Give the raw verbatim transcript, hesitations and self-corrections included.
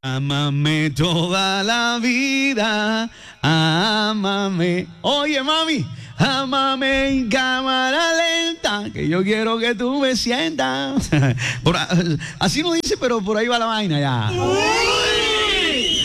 Ámame toda la vida, ámame. Oye, mami, ámame en cámara lenta, que yo quiero que tú me sientas. Por, así no dice, pero por ahí va la vaina ya.